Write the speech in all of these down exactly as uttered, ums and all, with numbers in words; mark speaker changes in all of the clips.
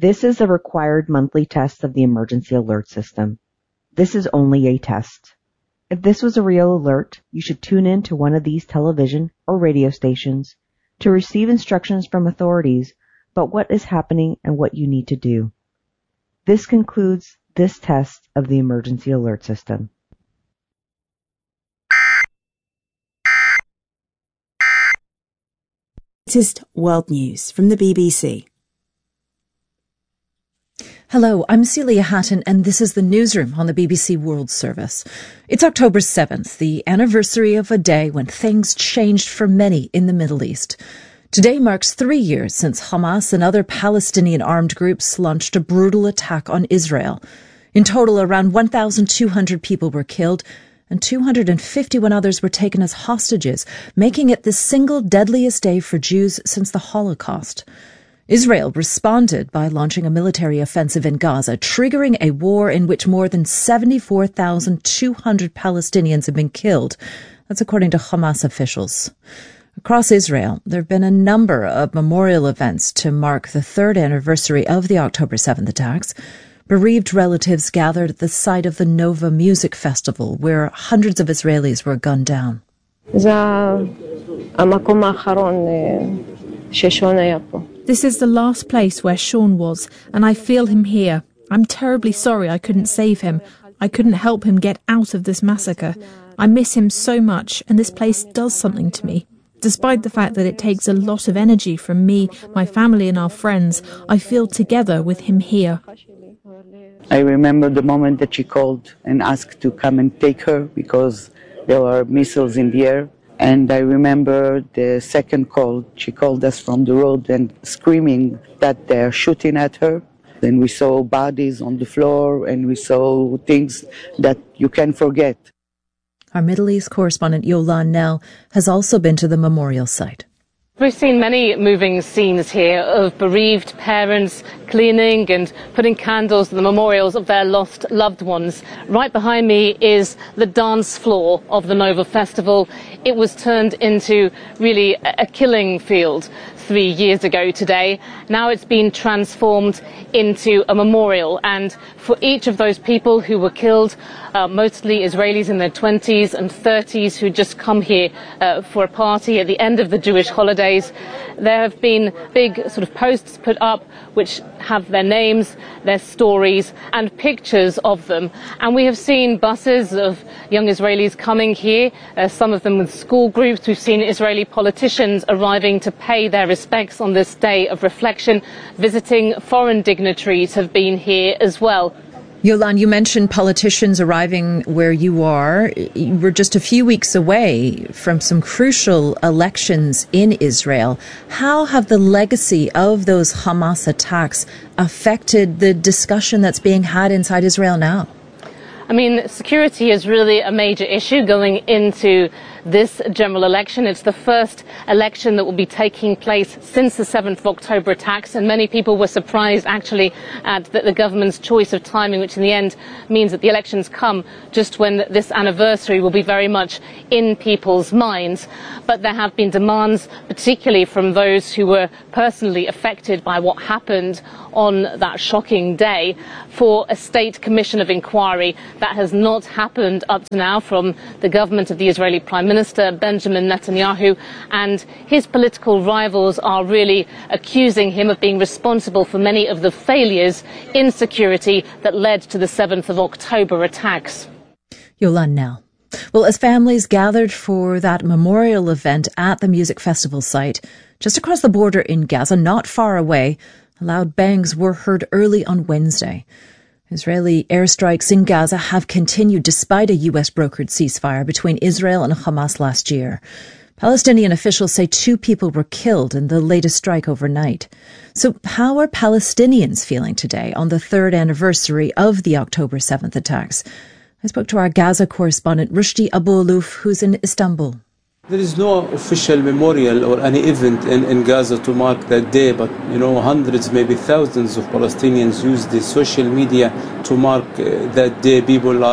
Speaker 1: This is a required monthly test of the emergency alert system. This is only a test. If this was a real alert, you should tune in to one of these television or radio stations to receive instructions from authorities about what is happening and what you need to do. This concludes this test of the emergency alert system.
Speaker 2: Latest world news from the B B C.
Speaker 3: Hello, I'm Celia Hatton, and this is the newsroom on the B B C World Service. It's October seventh, the anniversary of a day when things changed for many in the Middle East. Today marks three years since Hamas and other Palestinian armed groups launched a brutal attack on Israel. In total, around one thousand two hundred people were killed, and two hundred fifty-one others were taken as hostages, making it the single deadliest day for Jews since the Holocaust. Israel responded by launching a military offensive in Gaza, triggering a war in which more than seventy-four thousand two hundred Palestinians have been killed. That's according to Hamas officials. Across Israel, there have been a number of memorial events to mark the third anniversary of the October seventh attacks. Bereaved relatives gathered at the site of the Nova Music Festival, where hundreds of Israelis were gunned down.
Speaker 4: This is the last place where Sean was, and I feel him here. I'm terribly sorry I couldn't save him. I couldn't help him get out of this massacre. I miss him so much, and this place does something to me. Despite the fact that it takes a lot of energy from me, my family and our friends, I feel together with him here.
Speaker 5: I remember the moment that she called and asked to come and take her because there were missiles in the air. And I remember the second call. She called us from the road and screaming that they're shooting at her. Then we saw bodies on the floor and we saw things that you can forget.
Speaker 3: Our Middle East correspondent Yolan Nell has also been to the memorial site.
Speaker 6: We've seen many moving scenes here of bereaved parents cleaning and putting candles to the memorials of their lost loved ones. Right behind me is the dance floor of the Nova Festival. It was turned into really a killing field three years ago today. Now it's been transformed into a memorial, and for each of those people who were killed, uh, mostly Israelis in their twenties and thirties who just come here uh, for a party at the end of the Jewish holidays, there have been big sort of posts put up which have their names, their stories and pictures of them. And we have seen buses of young Israelis coming here, uh, some of them with school groups. We've seen Israeli politicians arriving to pay their respects on this day of reflection. Visiting foreign dignitaries have been here as well.
Speaker 3: Yolan, you mentioned politicians arriving where you are. You were just a few weeks away from some crucial elections in Israel. How have the legacy of those Hamas attacks affected the discussion that's being had inside Israel now?
Speaker 6: I mean, security is really a major issue going into this general election. It's the first election that will be taking place since the seventh of October attacks, and many people were surprised actually at the, the government's choice of timing, which in the end means that the elections come just when this anniversary will be very much in people's minds. But there have been demands, particularly from those who were personally affected by what happened on that shocking day, for a state commission of inquiry. That has not happened up to now from the government of the Israeli Prime Minister Benjamin Netanyahu, and his political rivals are really accusing him of being responsible for many of the failures in security that led to the seventh of October attacks.
Speaker 3: Yolan Nell. Well, as families gathered for that memorial event at the music festival site, just across the border in Gaza, not far away, loud bangs were heard early on Wednesday. Israeli airstrikes in Gaza have continued despite a U S-brokered ceasefire between Israel and Hamas last year. Palestinian officials say two people were killed in the latest strike overnight. So how are Palestinians feeling today on the third anniversary of the October seventh attacks? I spoke to our Gaza correspondent Rushdie Abu-Alouf, who's in Istanbul.
Speaker 7: There is no official memorial or any event in, in Gaza to mark that day, but, you know, hundreds, maybe thousands of Palestinians use the social media to mark uh, that day. People are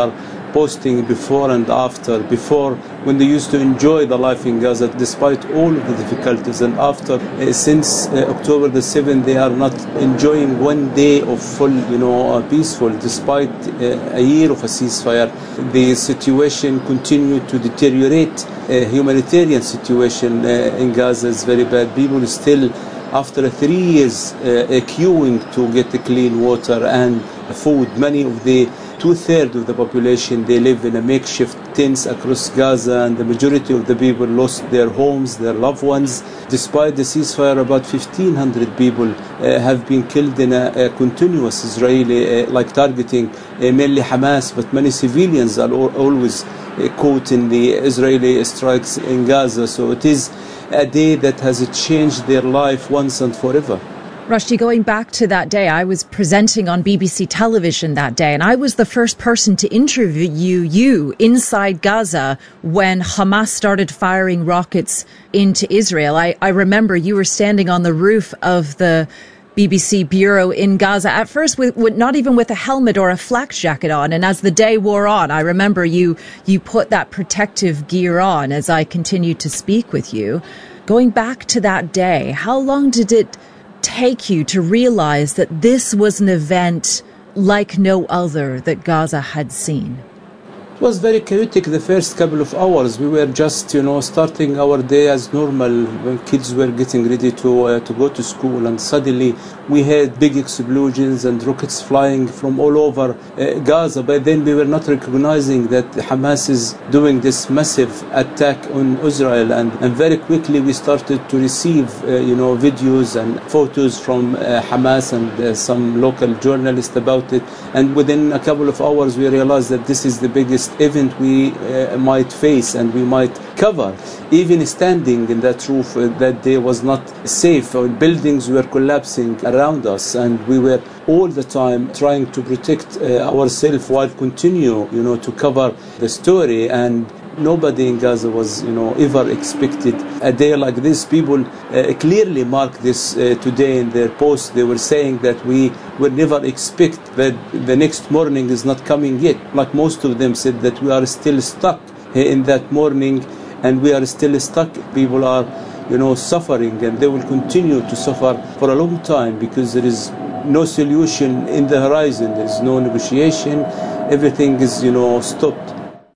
Speaker 7: posting before and after, before when they used to enjoy the life in Gaza despite all of the difficulties, and after, uh, since uh, October the seventh, they are not enjoying one day of full, you know, uh, peaceful, despite uh, a year of a ceasefire. The situation continued to deteriorate. Uh, humanitarian situation uh, in Gaza is very bad. People still, after three years, uh, queuing to get clean water and food. Many of the two-thirds of the population, they live in a makeshift tents across Gaza, and the majority of the people lost their homes, their loved ones. Despite the ceasefire, about fifteen hundred people uh, have been killed in a, a continuous Israeli, uh, like targeting uh, mainly Hamas, but many civilians are al- always uh, caught in the Israeli strikes in Gaza. So it is a day that has changed their life once and forever.
Speaker 3: Rushdie, going back to that day, I was presenting on B B C television that day, and I was the first person to interview you inside Gaza when Hamas started firing rockets into Israel. I, I remember you were standing on the roof of the B B C bureau in Gaza, at first with, with not even with a helmet or a flak jacket on. And as the day wore on, I remember you, you put that protective gear on as I continued to speak with you. Going back to that day, how long did it take you to realize that this was an event like no other that Gaza had seen?
Speaker 7: It was very chaotic the first couple of hours. We were just, you know, starting our day as normal when kids were getting ready to uh, to go to school, and suddenly we had big explosions and rockets flying from all over uh, Gaza. By then we were not recognizing that Hamas is doing this massive attack on Israel, and, and very quickly we started to receive, uh, you know, videos and photos from uh, Hamas and uh, some local journalists about it. And within a couple of hours we realized that this is the biggest event we uh, might face and we might cover. Even standing in that roof uh, that day was not safe. Our buildings were collapsing around us, and we were all the time trying to protect uh, ourselves while continue, you know, to cover the story. And nobody in Gaza was, you know, ever expected a day like this. People uh, clearly marked this uh, today in their posts. They were saying that we would never expect that the next morning is not coming yet. Like most of them said that we are still stuck in that morning, and we are still stuck. People are, you know, suffering, and they will continue to suffer for a long time because there is no solution in the horizon. There is no negotiation. Everything is, you know, stopped.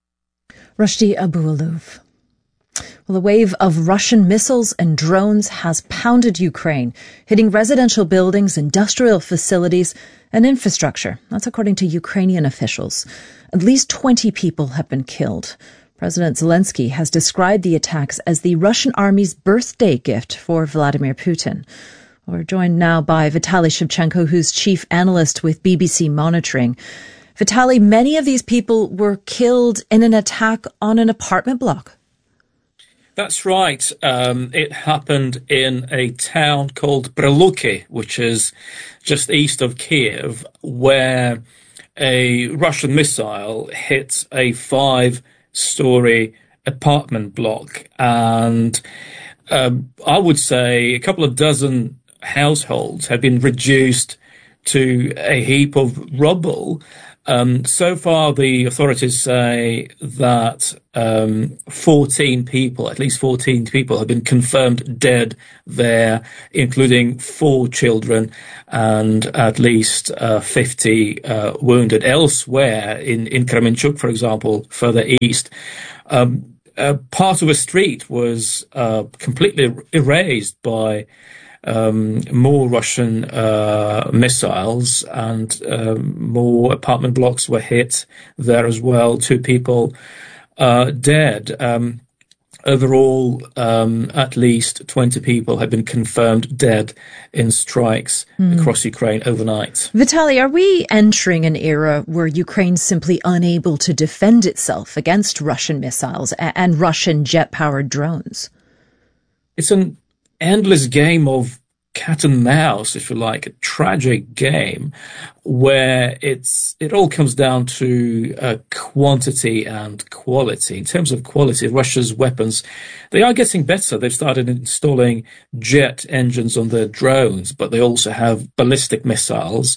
Speaker 3: Rushdie Abu-Alouv. Well, a wave of Russian missiles and drones has pounded Ukraine, hitting residential buildings, industrial facilities, and infrastructure. That's according to Ukrainian officials. At least twenty people have been killed. President Zelensky has described the attacks as the Russian army's birthday gift for Vladimir Putin. We're joined now by Vitaly Shevchenko, who's chief analyst with B B C Monitoring. Vitaly, many of these people were killed in an attack on an apartment block.
Speaker 8: That's right. Um, it happened in a town called Preluki, which is just east of Kiev, where a Russian missile hit a five-story apartment block. And um, I would say a couple of dozen households have been reduced to a heap of rubble. Um, so far, the authorities say that um, fourteen people, at least fourteen people, have been confirmed dead there, including four children and at least uh, fifty uh, wounded. Elsewhere, in, in Kremenchuk, for example, further east, um, a part of a street was uh, completely erased by Um, more Russian uh, missiles, and um, more apartment blocks were hit there as well. Two people uh, dead. Um, overall, um, at least twenty people have been confirmed dead in strikes mm. across Ukraine overnight.
Speaker 3: Vitaly, are we entering an era where Ukraine's simply unable to defend itself against Russian missiles and Russian jet-powered drones?
Speaker 8: It's an endless game of cat and mouse, if you like, a tragic game where it's it all comes down to uh, quantity and quality. In terms of quality, Russia's weapons, they are getting better. They've started installing jet engines on their drones, but they also have ballistic missiles,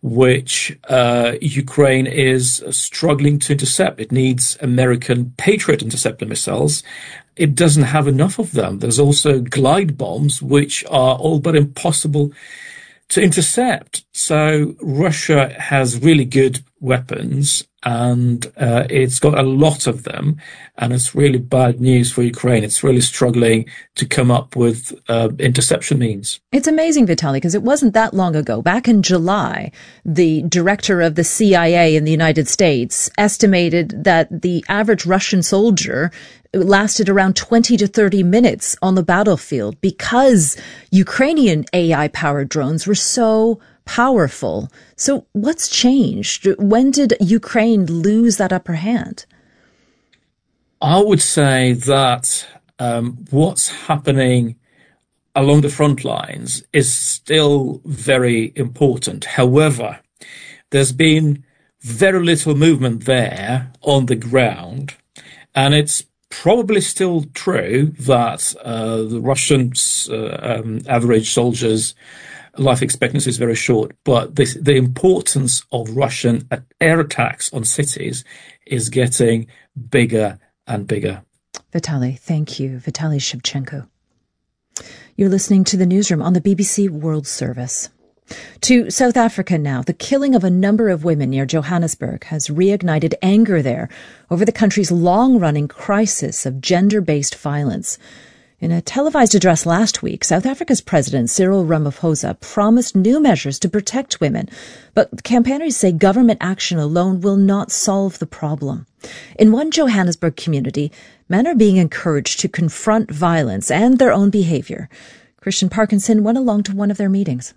Speaker 8: which uh, Ukraine is struggling to intercept. It needs American Patriot interceptor missiles. It doesn't have enough of them. There's also glide bombs, which are all but impossible to intercept. So Russia has really good weapons, and uh, it's got a lot of them, and it's really bad news for Ukraine. It's really struggling to come up with uh, interception means.
Speaker 3: It's amazing, Vitaly, because it wasn't that long ago. Back in July, the director of the C I A in the United States estimated that the average Russian soldier lasted around twenty to thirty minutes on the battlefield because Ukrainian A I-powered drones were so powerful. So what's changed? When did Ukraine lose that upper hand?
Speaker 8: I would say that um, what's happening along the front lines is still very important. However, there's been very little movement there on the ground, and it's probably still true that uh, the Russian uh, um, average soldier's life expectancy is very short, but this, the importance of Russian air attacks on cities is getting bigger and bigger.
Speaker 3: Vitaly, thank you. Vitaly Shevchenko. You're listening to the Newsroom on the B B C World Service. To South Africa now. The killing of a number of women near Johannesburg has reignited anger there over the country's long-running crisis of gender-based violence. In a televised address last week, South Africa's President Cyril Ramaphosa promised new measures to protect women, but campaigners say government action alone will not solve the problem. In one Johannesburg community, men are being encouraged to confront violence and their own behavior. Christian Parkinson went along to one of their meetings.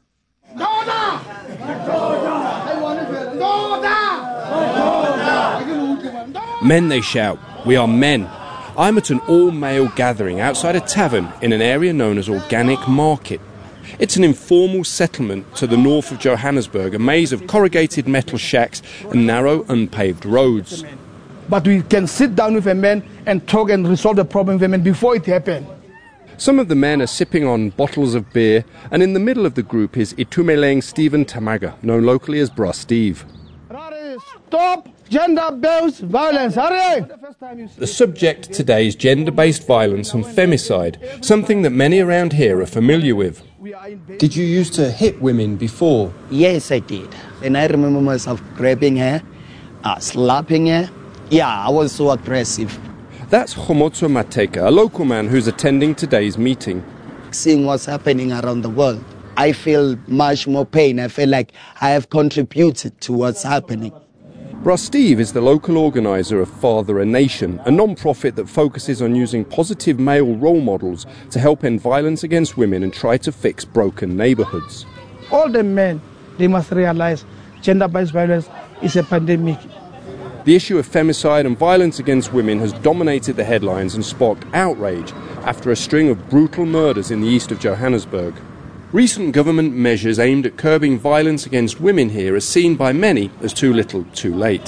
Speaker 9: Men, they shout. We are men. I'm at an all-male gathering outside a tavern in an area known as Organic Market. It's an informal settlement to the north of Johannesburg, a maze of corrugated metal shacks and narrow, unpaved roads.
Speaker 10: But we can sit down with a man and talk and resolve the problem with a man before it happens.
Speaker 9: Some of the men are sipping on bottles of beer, and in the middle of the group is Itumeleng Stephen Tamaga, known locally as Bra Steve.
Speaker 10: Stop gender-based violence. Hurry!
Speaker 9: The subject today is gender-based violence and femicide, something that many around here are familiar with.
Speaker 11: Did you used to hit women before?
Speaker 12: Yes, I did. And I remember myself grabbing her, uh, slapping her. Yeah, I was so aggressive.
Speaker 9: That's Khomotso Mateka, a local man who's attending today's meeting.
Speaker 12: Seeing what's happening around the world, I feel much more pain. I feel like I have contributed to what's happening.
Speaker 9: Bra Steve is the local organiser of Father a Nation, a non-profit that focuses on using positive male role models to help end violence against women and try to fix broken neighbourhoods.
Speaker 10: All the men, they must realise gender-based violence is a pandemic.
Speaker 9: The issue of femicide and violence against women has dominated the headlines and sparked outrage after a string of brutal murders in the east of Johannesburg. Recent government measures aimed at curbing violence against women here are seen by many as too little, too late.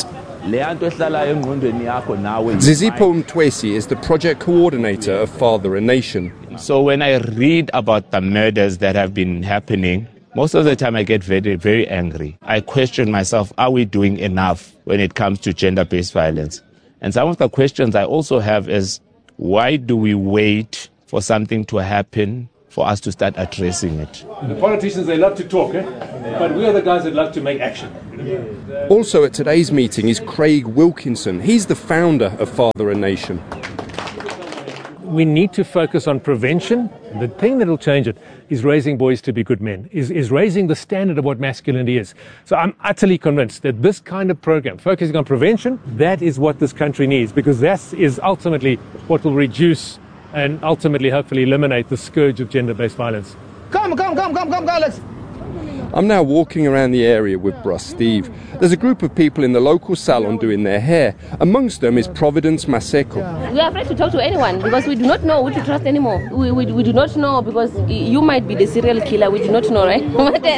Speaker 9: Zizipho Mtwesi is the project coordinator of Father a Nation.
Speaker 13: So when I read about the murders that have been happening, most of the time I get very, very angry. I question myself, are we doing enough when it comes to gender-based violence? And some of the questions I also have is, why do we wait for something to happen for us to start addressing it?
Speaker 14: The politicians, they love to talk, eh? But we are the guys that love to make action.
Speaker 9: Also at today's meeting is Craig Wilkinson. He's the founder of Father a Nation.
Speaker 14: We need to focus on prevention. The thing that will change it is raising boys to be good men, is, is raising the standard of what masculinity is. So I'm utterly convinced that this kind of program, focusing on prevention, that is what this country needs, because that is ultimately what will reduce and ultimately hopefully eliminate the scourge of gender-based violence.
Speaker 10: Come, come, come, come, come, Alex.
Speaker 9: I'm now walking around the area with Bra Steve. There's a group of people in the local salon doing their hair. Amongst them is Providence Maseko.
Speaker 15: We are afraid to talk to anyone because we do not know who to trust anymore. We, we, we do not know because you might be the serial killer. We do not know, right?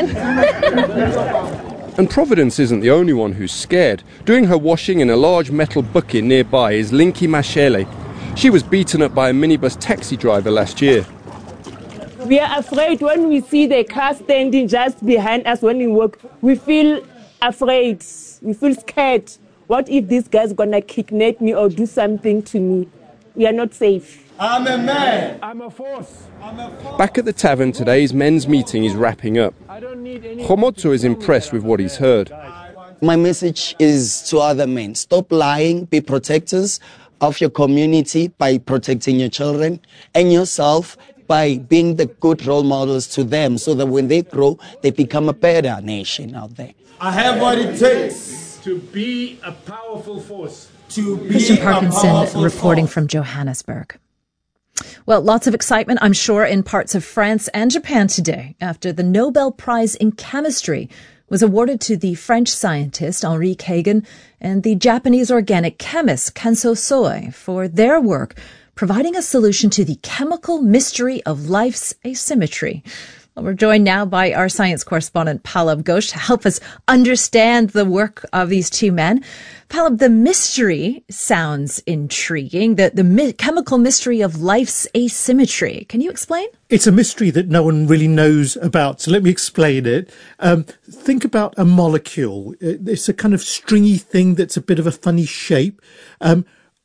Speaker 9: And Providence isn't the only one who's scared. Doing her washing in a large metal bucket nearby is Linky Mashele. She was beaten up by a minibus taxi driver last year.
Speaker 16: We are afraid when we see the car standing just behind us when we walk. We feel afraid. We feel scared. What if this guy's gonna kidnap me or do something to me? We are not safe.
Speaker 10: I'm a man. I'm a force. I'm a force.
Speaker 9: Back at the tavern, today's men's meeting is wrapping up. Khomotso is impressed with what he's heard.
Speaker 12: My message is to other men. Stop lying. Be protectors of your community by protecting your children and yourself by being the good role models to them so that when they grow, they become a better nation out there.
Speaker 10: I have what it takes
Speaker 14: to be a powerful force.
Speaker 10: To be
Speaker 3: Christian
Speaker 10: a
Speaker 3: Parkinson
Speaker 10: powerful
Speaker 3: reporting
Speaker 10: force.
Speaker 3: from Johannesburg. Well, lots of excitement, I'm sure, in parts of France and Japan today after the Nobel Prize in Chemistry was awarded to the French scientist Henri Kagan and the Japanese organic chemist Kenso Soe for their work providing a solution to the chemical mystery of life's asymmetry. Well, we're joined now by our science correspondent Pallab Ghosh to help us understand the work of these two men. Pallab, the mystery sounds intriguing, the, the mi- chemical mystery of life's asymmetry. Can you explain?
Speaker 17: It's a mystery that no one really knows about, so let me explain it. Um, think about a molecule. It's a kind of stringy thing that's a bit of a funny shape. Um,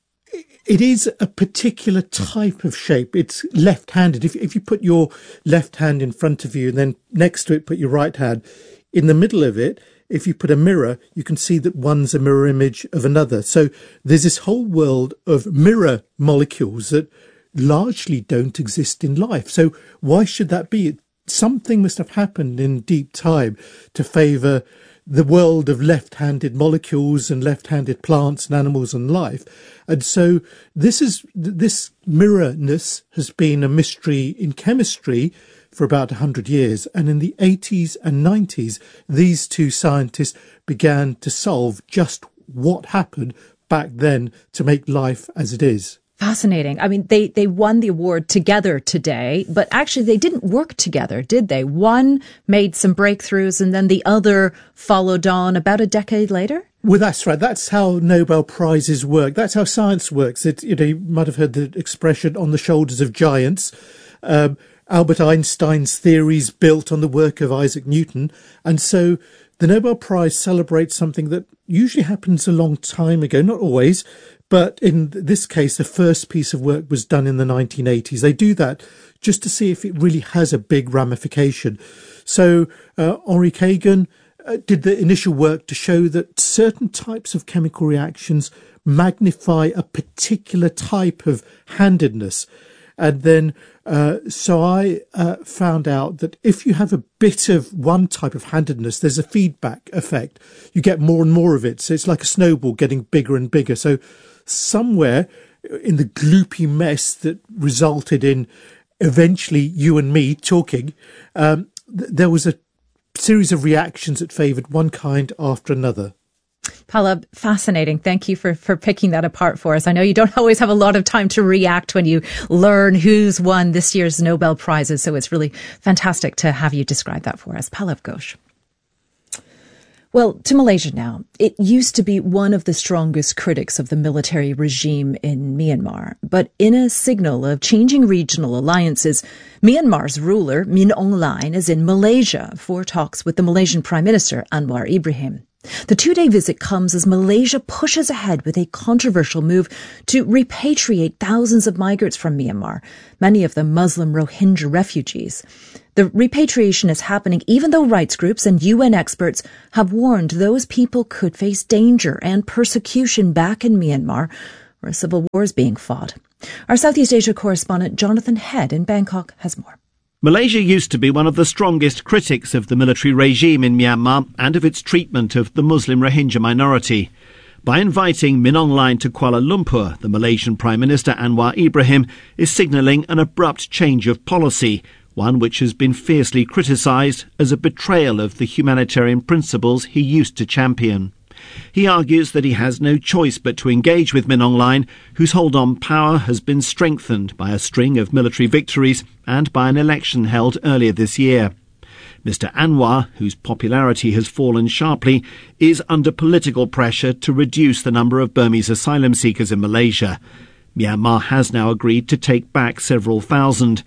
Speaker 17: It is a particular type of shape. It's left-handed. If, if you put your left hand in front of you and then next to it put your right hand, in the middle of it, if you put a mirror, you can see that one's a mirror image of another. So there's this whole world of mirror molecules that largely don't exist in life. So why should that be? Something must have happened in deep time to favour the world of left-handed molecules and left-handed plants and animals and life. And so this is this mirrorness has been a mystery in chemistry for about one hundred years. And in the eighties and nineties, these two scientists began to solve just what happened back then to make life as it is.
Speaker 3: Fascinating. I mean, they, they won the award together today, but actually they didn't work together, did they? One made some breakthroughs and then the other followed on about a decade later?
Speaker 17: Well, that's right. That's how Nobel Prizes work. That's how science works. It, you know, you might have heard the expression on the shoulders of giants. Um, Albert Einstein's theories built on the work of Isaac Newton. And so the Nobel Prize celebrates something that usually happens a long time ago, not always. But in this case, the first piece of work was done in the nineteen eighties. They do that just to see if it really has a big ramification. So uh, Henri Kagan uh, did the initial work to show that certain types of chemical reactions magnify a particular type of handedness. And then uh, so I uh, found out that if you have a bit of one type of handedness, there's a feedback effect. You get more and more of it. So it's like a snowball getting bigger and bigger. So somewhere in the gloopy mess that resulted in eventually you and me talking, um, th- there was a series of reactions that favoured one kind after another.
Speaker 3: Pallab, fascinating. Thank you for, for picking that apart for us. I know you don't always have a lot of time to react when you learn who's won this year's Nobel Prizes, so it's really fantastic to have you describe that for us. Pallab Ghosh. Well, to Malaysia now. It used to be one of the strongest critics of the military regime in Myanmar. But in a signal of changing regional alliances, Myanmar's ruler, Min Aung Hlaing, is in Malaysia for talks with the Malaysian Prime Minister, Anwar Ibrahim. The two-day visit comes as Malaysia pushes ahead with a controversial move to repatriate thousands of migrants from Myanmar, many of them Muslim Rohingya refugees. The repatriation is happening even though rights groups and U N experts have warned those people could face danger and persecution back in Myanmar, where a civil war is being fought. Our Southeast Asia correspondent Jonathan Head in Bangkok has more.
Speaker 18: Malaysia used to be one of the strongest critics of the military regime in Myanmar and of its treatment of the Muslim Rohingya minority. By inviting Min Aung Hlaing to Kuala Lumpur, the Malaysian Prime Minister Anwar Ibrahim is signalling an abrupt change of policy, one which has been fiercely criticised as a betrayal of the humanitarian principles he used to champion. He argues that he has no choice but to engage with Min Aung Hlaing, whose hold on power has been strengthened by a string of military victories and by an election held earlier this year. Mister Anwar, whose popularity has fallen sharply, is under political pressure to reduce the number of Burmese asylum seekers in Malaysia. Myanmar has now agreed to take back several thousand,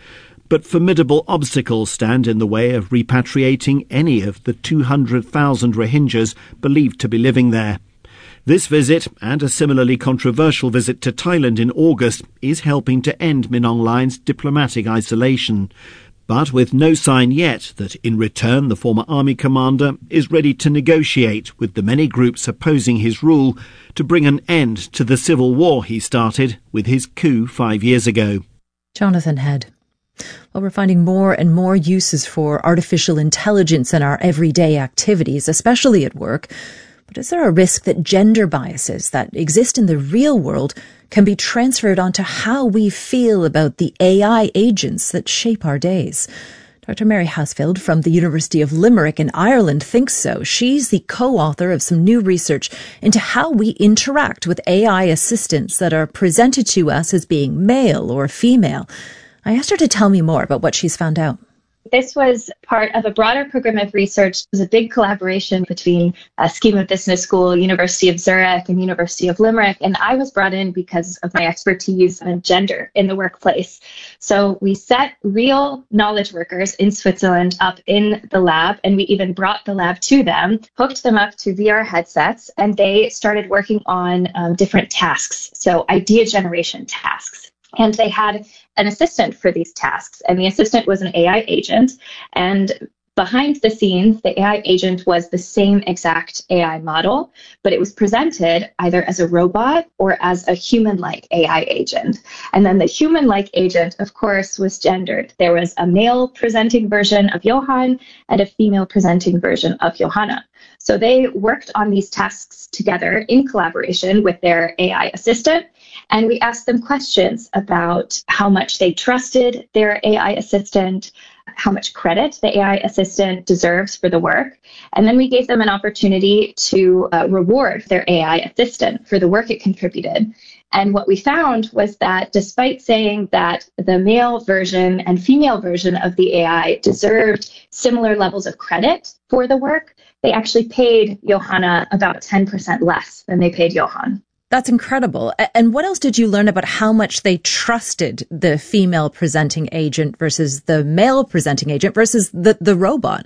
Speaker 18: But formidable obstacles stand in the way of repatriating any of the two hundred thousand Rohingyas believed to be living there. This visit, and a similarly controversial visit to Thailand in August, is helping to end Min Aung Hlaing's diplomatic isolation. But with no sign yet that in return the former army commander is ready to negotiate with the many groups opposing his rule to bring an end to the civil war he started with his coup five years ago.
Speaker 3: Jonathan Head. Well, we're finding more and more uses for artificial intelligence in our everyday activities, especially at work. But is there a risk that gender biases that exist in the real world can be transferred onto how we feel about the A I agents that shape our days? Doctor Mary Housfield from the University of Limerick in Ireland thinks so. She's the co-author of some new research into how we interact with A I assistants that are presented to us as being male or female. I asked her to tell me more about what she's found out.
Speaker 19: This was part of a broader program of research. It was a big collaboration between uh, Schema Business School, University of Zurich, and University of Limerick. And I was brought in because of my expertise on gender in the workplace. So we set real knowledge workers in Switzerland up in the lab, and we even brought the lab to them, hooked them up to V R headsets, and they started working on um, different tasks. So idea generation tasks. And they had an assistant for these tasks, and the assistant was an A I agent. And behind the scenes, the A I agent was the same exact A I model, but it was presented either as a robot or as a human-like A I agent. And then the human-like agent, of course, was gendered. There was a male-presenting version of Johan and a female-presenting version of Johanna. So they worked on these tasks together in collaboration with their A I assistant. And we asked them questions about how much they trusted their A I assistant, how much credit the A I assistant deserves for the work. And then we gave them an opportunity to uh, reward their A I assistant for the work it contributed. And what we found was that despite saying that the male version and female version of the A I deserved similar levels of credit for the work, they actually paid Johanna about ten percent less than they paid Johan.
Speaker 3: That's incredible. And what else did you learn about how much they trusted the female presenting agent versus the male presenting agent versus the, the robot?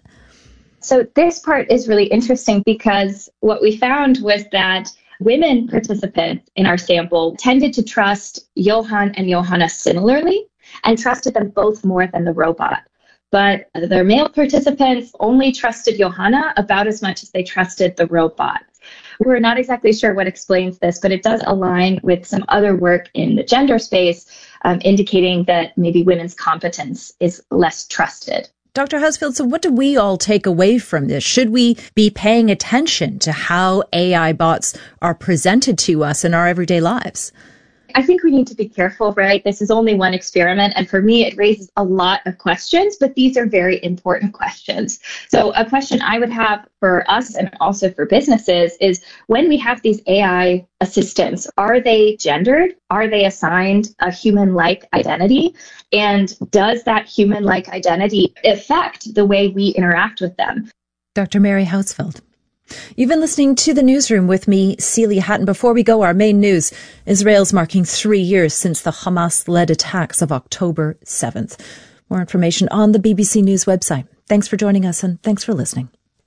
Speaker 19: So this part is really interesting because what we found was that women participants in our sample tended to trust Johan and Johanna similarly and trusted them both more than the robot. But the male participants only trusted Johanna about as much as they trusted the robot. We're not exactly sure what explains this, but it does align with some other work in the gender space, um, indicating that maybe women's competence is less trusted.
Speaker 3: Doctor Housfield, so what do we all take away from this? Should we be paying attention to how A I bots are presented to us in our everyday lives?
Speaker 19: I think we need to be careful, right? This is only one experiment, and for me, it raises a lot of questions, but these are very important questions. So a question I would have for us and also for businesses is when we have these A I assistants, are they gendered? Are they assigned a human-like identity? And does that human-like identity affect the way we interact with them?
Speaker 3: Doctor Mary Housfield. You've been listening to The Newsroom with me, Celia Hatton. Before we go, our main news. Israel's marking three years since the Hamas-led attacks of October seventh. More information on the B B C News website. Thanks for joining us and thanks for listening.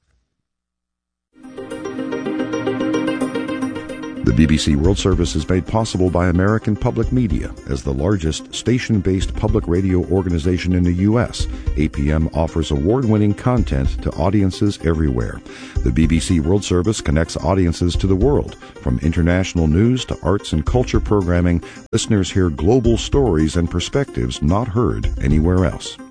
Speaker 20: The B B C World Service is made possible by American Public Media. As the largest station-based public radio organization in the U S, A P M offers award-winning content to audiences everywhere. The B B C World Service connects audiences to the world. From international news to arts and culture programming, listeners hear global stories and perspectives not heard anywhere else.